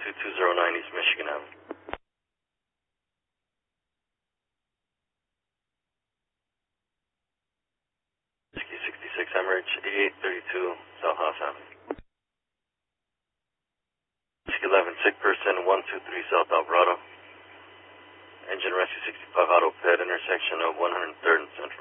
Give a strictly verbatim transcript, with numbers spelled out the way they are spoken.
two two zero nine East Michigan Avenue. Whiskey sixty-six Emirates, eighty-eight thirty-two South House Avenue. Whiskey eleven, sick person, one two three South Alvarado. Engine rescue sixty-five Auto Ped, intersection of one hundred third and Central.